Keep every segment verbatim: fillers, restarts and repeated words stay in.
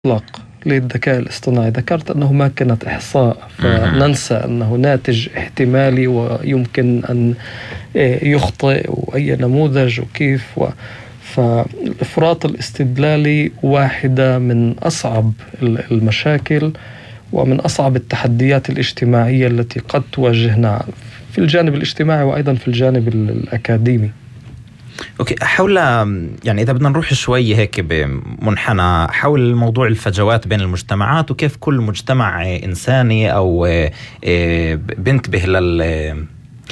إطلاق للذكاء الاصطناعي. ذكرت أنه ما كانت إحصاء، فننسى أنه ناتج احتمالي ويمكن أن يخطئ أي نموذج وكيف و... فالإفراط الاستدلالي واحدة من أصعب المشاكل ومن أصعب التحديات الاجتماعية التي قد تواجهنا في الجانب الاجتماعي وأيضا في الجانب الأكاديمي. أوكي، حول يعني إذا بدنا نروح شوي هيك بمنحنى حول موضوع الفجوات بين المجتمعات وكيف كل مجتمع إنساني أو بنتبه لل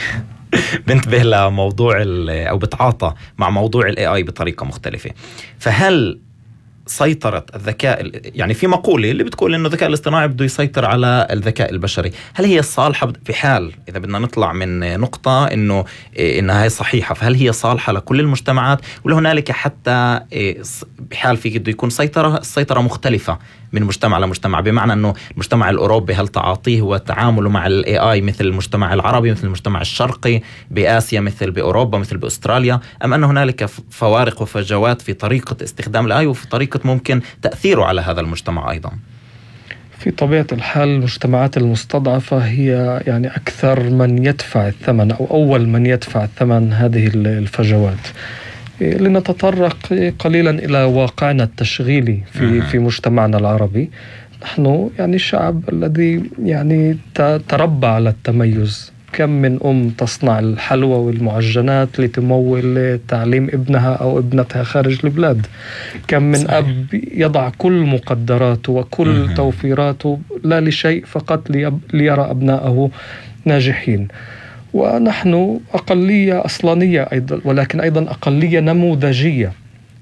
بنتبه لموضوع أو بتعاطى مع موضوع ال إيه آي بطريقة مختلفة. فهل سيطرة الذكاء، يعني في مقولة اللي بتقول إنه الذكاء الاصطناعي بده يسيطر على الذكاء البشري، هل هي صالحة في حال إذا بدنا نطلع من نقطة إنه إنها هي صحيحة، فهل هي صالحة لكل المجتمعات ولا هنالك حتى بحال في بده يكون سيطرة السيطرة مختلفة من مجتمع لمجتمع؟ بمعنى أنه المجتمع الأوروبي هل تعاطيه وتعامله مع ال إيه آي مثل المجتمع العربي مثل المجتمع الشرقي، بآسيا مثل بأوروبا مثل بأستراليا، أم أن هنالك فوارق وفجوات في طريقة استخدام ال إيه آي وفي طريقة ممكن تأثيره على هذا المجتمع أيضا؟ في طبيعة الحال المجتمعات المستضعفة هي يعني أكثر من يدفع الثمن أو أول من يدفع الثمن هذه الفجوات. لنتطرق قليلا إلى واقعنا التشغيلي في في مجتمعنا العربي. نحن يعني الشعب الذي يعني تربى على التميز. كم من أم تصنع الحلوى والمعجنات لتمول تعليم ابنها أو ابنتها خارج البلاد. كم من صحيح. أب يضع كل مقدراته وكل مه. توفيراته لا لشيء فقط ليرى أبنائه ناجحين. ونحن أقلية أصلانية أيضا، ولكن أيضا أقلية نموذجية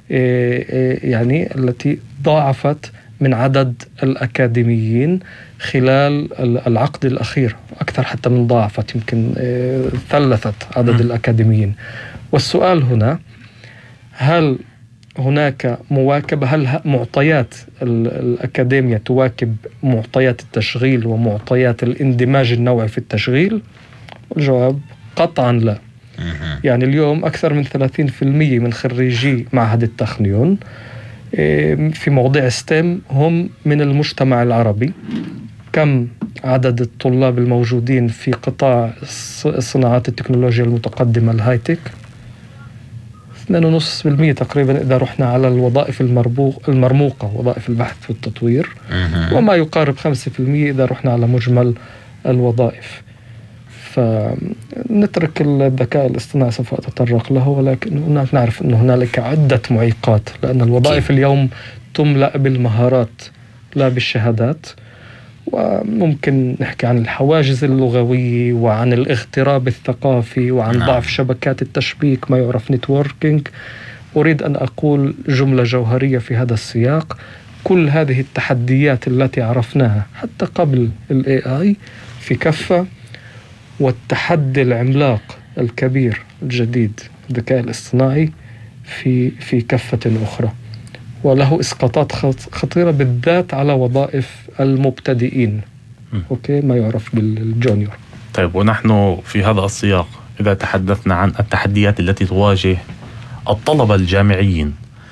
يعني التي ضاعفت من عدد الأكاديميين خلال العقد الأخير، أكثر حتى من ضاعفت، يمكن ثلثت عدد الأكاديميين. والسؤال هنا، هل هناك مواكبة؟ هل معطيات الأكاديمية تواكب معطيات التشغيل ومعطيات الاندماج النوعي في التشغيل؟ الجواب قطعا لا. يعني اليوم أكثر من ثلاثين بالمئة من خريجي معهد التخنيون في مواضيع ستيم هم من المجتمع العربي. كم عدد الطلاب الموجودين في قطاع صناعات التكنولوجيا المتقدمة الهايتك؟ اثنين فاصلة خمسة بالمئة تقريبا إذا رحنا على الوظائف المرموقة، وظائف البحث والتطوير، وما يقارب خمسة بالمئة إذا رحنا على مجمل الوظائف. فنترك الذكاء الاصطناعي سوف أتطرق له، ولكن هناك نعرف أن هنالك عدة معيقات، لأن الوظائف اليوم تملأ بالمهارات لا بالشهادات. وممكن نحكي عن الحواجز اللغوية وعن الاغتراب الثقافي وعن نعم. ضعف شبكات التشبيك، ما يعرف نتوركينج. أريد أن أقول جملة جوهرية في هذا السياق: كل هذه التحديات التي عرفناها حتى قبل ال إيه آي في كفة، والتحدي العملاق الكبير الجديد الذكاء الاصطناعي في في كفة أخرى، وله إسقاطات خطيرة بالذات على وظائف المبتدئين، أوكي، ما يعرف بالجونيور. طيب، ونحن في هذا السياق إذا تحدثنا عن التحديات التي تواجه الطلبة الجامعيين،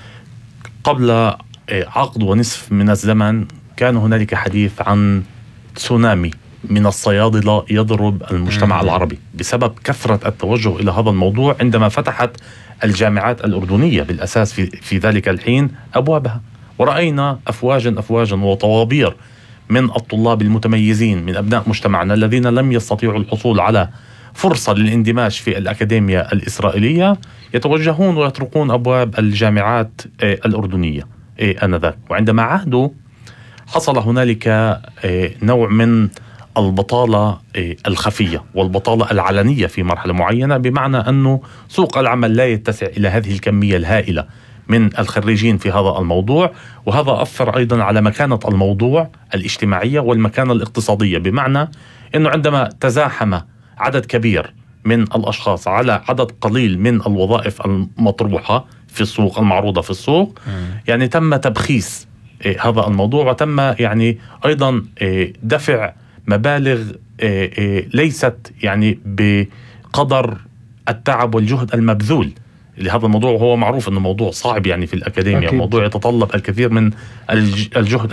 قبل عقد ونصف من الزمن كان هنالك حديث عن تسونامي من الصيادلة يضرب المجتمع العربي بسبب كثرة التوجه إلى هذا الموضوع عندما فتحت الجامعات الأردنية بالأساس في, في ذلك الحين أبوابها، ورأينا أفواجا أفواجا وطوابير من الطلاب المتميزين من أبناء مجتمعنا الذين لم يستطيعوا الحصول على فرصة للاندماج في الأكاديمية الإسرائيلية يتوجهون ويطرقون أبواب الجامعات الأردنية آنذاك. وعندما عهدوا حصل هنالك نوع من البطالة الخفية والبطالة العلنية في مرحلة معينة، بمعنى أنه سوق العمل لا يتسع إلى هذه الكمية الهائلة من الخريجين في هذا الموضوع. وهذا أثر أيضا على مكانة الموضوع الاجتماعية والمكانة الاقتصادية، بمعنى أنه عندما تزاحم عدد كبير من الأشخاص على عدد قليل من الوظائف المطروحة في السوق المعروضة في السوق، يعني تم تبخيس هذا الموضوع، وتم يعني أيضا دفع مبالغ ليست يعني بقدر التعب والجهد المبذول لهذا الموضوع، وهو معروف أنه موضوع صعب يعني في الأكاديميا، أكيد. موضوع يتطلب الكثير من الجهد